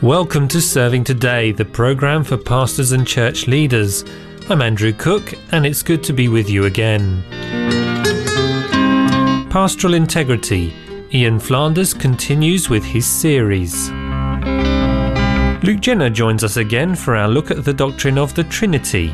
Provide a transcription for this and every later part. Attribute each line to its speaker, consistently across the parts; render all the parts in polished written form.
Speaker 1: Welcome to Serving Today, the programme for pastors and church leaders. I'm Andrew Cook, and it's good to be with you again. Pastoral Integrity. Ian Flanders continues with his series. Luke Jenner joins us again for our look at the doctrine of the Trinity.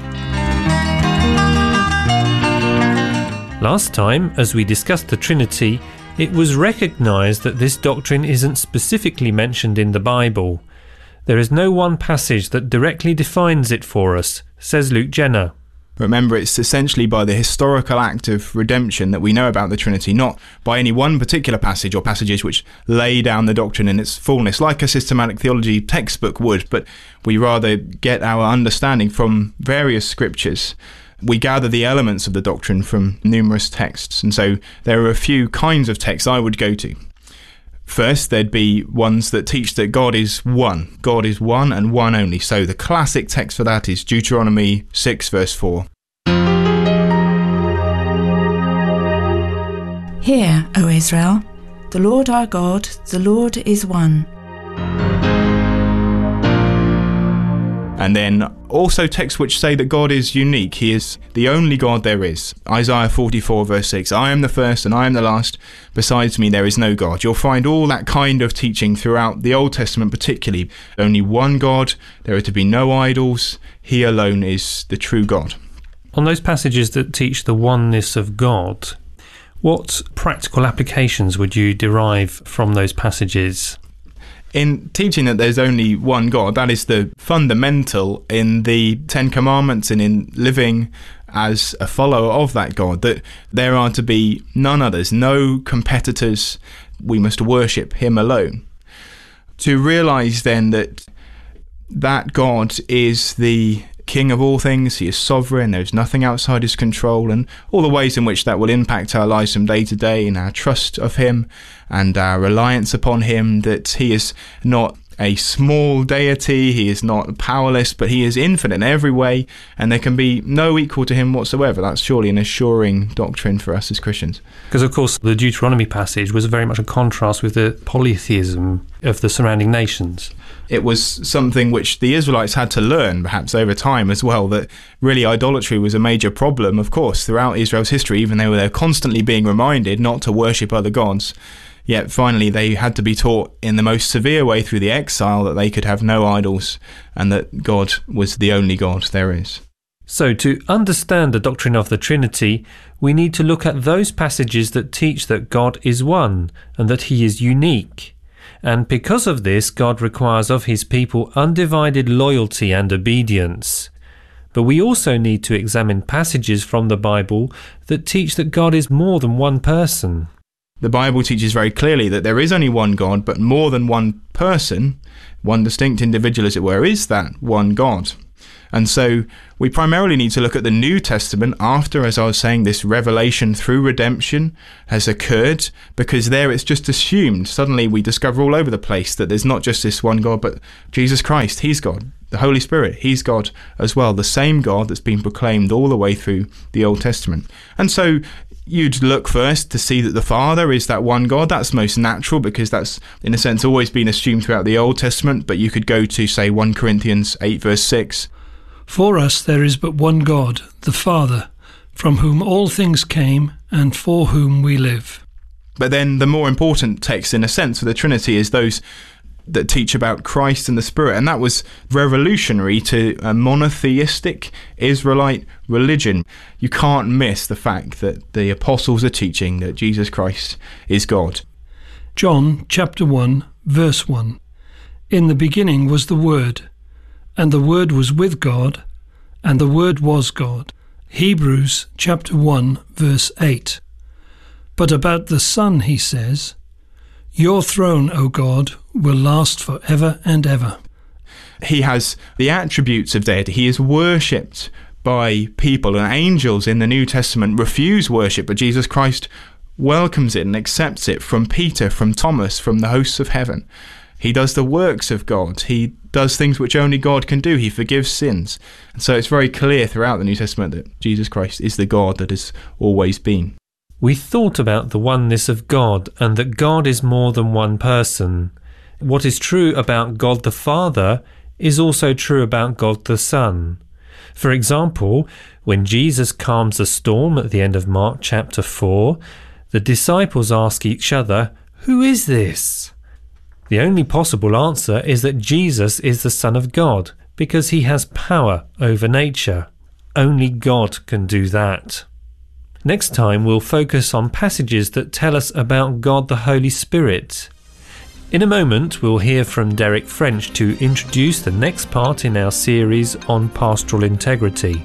Speaker 1: Last time, as we discussed the Trinity, it was recognised that this doctrine isn't specifically mentioned in the Bible. There is no one passage that directly defines it for us, says Luke Jenner.
Speaker 2: Remember, it's essentially by the historical act of redemption that we know about the Trinity, not by any one particular passage or passages which lay down the doctrine in its fullness, like a systematic theology textbook would, but we rather get our understanding from various scriptures. We gather the elements of the doctrine from numerous texts, and so there are a few kinds of texts I would go to. First, there'd be ones that teach that God is one. God is one and one only. So the classic text for that is Deuteronomy 6 verse 4.
Speaker 3: Hear, O Israel, the Lord our God, the Lord is one.
Speaker 2: And then also texts which say that God is unique. He is the only God there is. Isaiah 44 verse 6, I am the first and I am the last. Besides me there is no God. You'll find all that kind of teaching throughout the Old Testament particularly. Only one God, there are to be no idols. He alone is the true God.
Speaker 1: On those passages that teach the oneness of God, what practical applications would you derive from those passages?
Speaker 2: In teaching that there's only one God, that is the fundamental in the Ten Commandments and in living as a follower of that God, that there are to be none others, no competitors. We must worship him alone. To realise then that God is the King of all things, he is sovereign, there's nothing outside his control, and all the ways in which that will impact our lives from day to day in our trust of him and our reliance upon him, that he is not a small deity, he is not powerless, but he is infinite in every way, and there can be no equal to him whatsoever. That's surely an assuring doctrine for us as Christians.
Speaker 1: Because of course the Deuteronomy passage was very much a contrast with the polytheism of the surrounding nations.
Speaker 2: It was something which the Israelites had to learn, perhaps over time as well, that really idolatry was a major problem, of course, throughout Israel's history, even though they're constantly being reminded not to worship other gods. Yet finally they had to be taught in the most severe way through the exile that they could have no idols and that God was the only God there is.
Speaker 1: So to understand the doctrine of the Trinity, we need to look at those passages that teach that God is one and that he is unique. And because of this, God requires of his people undivided loyalty and obedience. But we also need to examine passages from the Bible that teach that God is more than one person.
Speaker 2: The Bible teaches very clearly that there is only one God, but more than one person, one distinct individual as it were, is that one God. And so we primarily need to look at the New Testament after, as I was saying, this revelation through redemption has occurred, because there it's just assumed. Suddenly we discover all over the place that there's not just this one God, but Jesus Christ, he's God. The Holy Spirit, he's God as well. The same God that's been proclaimed all the way through the Old Testament. And so you'd look first to see that the Father is that one God. That's most natural because that's, in a sense, always been assumed throughout the Old Testament. But you could go to, say, 1 Corinthians 8 verse 6.
Speaker 4: For us there is but one God, the Father, from whom all things came and for whom we live.
Speaker 2: But then the more important text, in a sense, for the Trinity is those that teach about Christ and the Spirit, and that was revolutionary to a monotheistic Israelite religion. You can't miss the fact that the apostles are teaching that Jesus Christ is God.
Speaker 4: John chapter 1 verse 1. In the beginning was the Word, and the Word was with God, and the Word was God. Hebrews chapter 1 verse 8. But about the Son he says, Your throne, O God, will last forever and ever.
Speaker 2: He has the attributes of deity. He is worshipped by people, and angels in the New Testament refuse worship, but Jesus Christ welcomes it and accepts it from Peter, from Thomas, from the hosts of heaven. He does the works of God. He does things which only God can do. He forgives sins. And so it's very clear throughout the New Testament that Jesus Christ is the God that has always been.
Speaker 1: We thought about the oneness of God and that God is more than one person. What is true about God the Father is also true about God the Son. For example, when Jesus calms a storm at the end of Mark chapter 4, the disciples ask each other, "Who is this?" The only possible answer is that Jesus is the Son of God, because he has power over nature. Only God can do that. Next time we'll focus on passages that tell us about God the Holy Spirit. In a moment we'll hear from Derek French to introduce the next part in our series on pastoral integrity.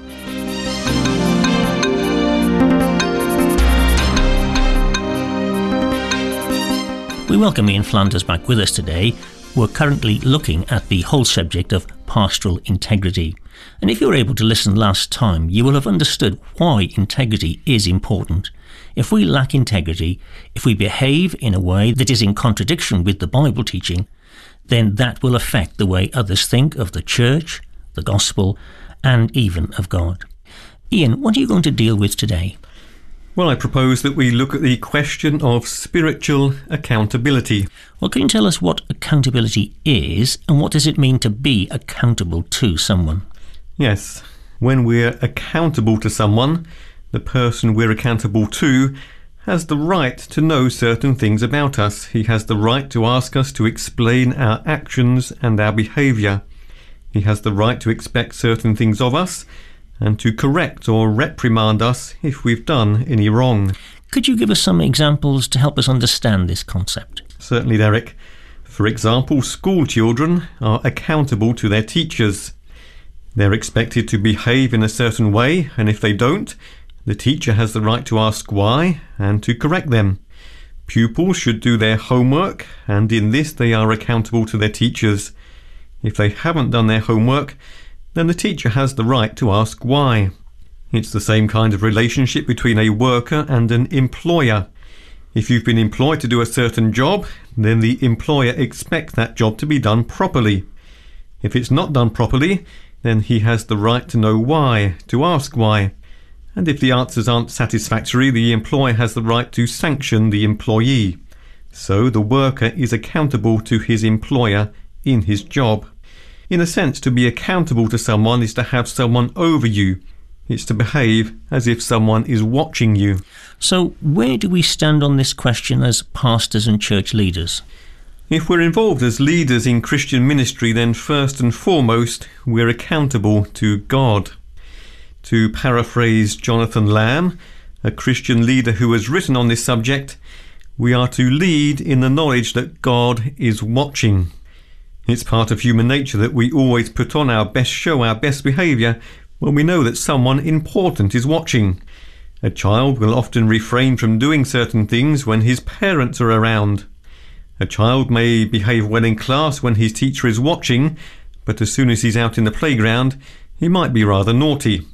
Speaker 5: We welcome Ian Flanders back with us today. We're currently looking at the whole subject of pastoral integrity. And if you were able to listen last time, you will have understood why integrity is important. If we lack integrity, if we behave in a way that is in contradiction with the Bible teaching, then that will affect the way others think of the church, the gospel, and even of God. Ian, what are you going to deal with today?
Speaker 6: Well, I propose that we look at the question of spiritual accountability.
Speaker 5: Well, can you tell us what accountability is and what does it mean to be accountable to someone?
Speaker 6: Yes, when we're accountable to someone, the person we're accountable to has the right to know certain things about us. He has the right to ask us to explain our actions and our behaviour. He has the right to expect certain things of us and to correct or reprimand us if we've done any wrong.
Speaker 5: Could you give us some examples to help us understand this concept?
Speaker 6: Certainly, Derek. For example, school children are accountable to their teachers. They're expected to behave in a certain way, and if they don't, the teacher has the right to ask why and to correct them. Pupils should do their homework, and in this they are accountable to their teachers. If they haven't done their homework, then the teacher has the right to ask why. It's the same kind of relationship between a worker and an employer. If you've been employed to do a certain job, then the employer expects that job to be done properly. If it's not done properly, then he has the right to know why, to ask why. And if the answers aren't satisfactory, the employer has the right to sanction the employee. So the worker is accountable to his employer in his job. In a sense, to be accountable to someone is to have someone over you. It's to behave as if someone is watching you.
Speaker 5: So where do we stand on this question as pastors and church leaders?
Speaker 6: If we're involved as leaders in Christian ministry, then first and foremost, we're accountable to God. To paraphrase Jonathan Lamb, a Christian leader who has written on this subject, we are to lead in the knowledge that God is watching. It's part of human nature that we always put on our best show, our best behaviour, when we know that someone important is watching. A child will often refrain from doing certain things when his parents are around. A child may behave well in class when his teacher is watching, but as soon as he's out in the playground, he might be rather naughty.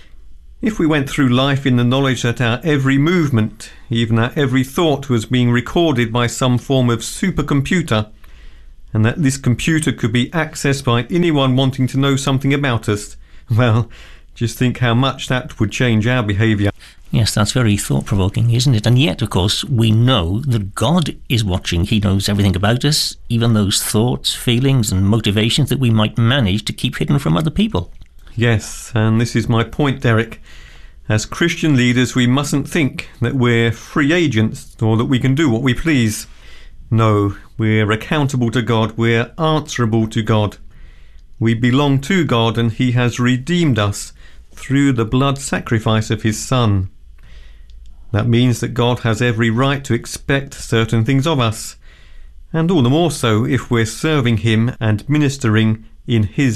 Speaker 6: If we went through life in the knowledge that our every movement, even our every thought, was being recorded by some form of supercomputer, and that this computer could be accessed by anyone wanting to know something about us, well, just think how much that would change our behaviour.
Speaker 5: Yes, that's very thought-provoking, isn't it? And yet, of course, we know that God is watching. He knows everything about us, even those thoughts, feelings and motivations that we might manage to keep hidden from other people.
Speaker 6: Yes, and this is my point, Derek. As Christian leaders, we mustn't think that we're free agents or that we can do what we please. No, we're accountable to God. We're answerable to God. We belong to God, and He has redeemed us through the blood sacrifice of His Son. That means that God has every right to expect certain things of us, and all the more so if we're serving Him and ministering in His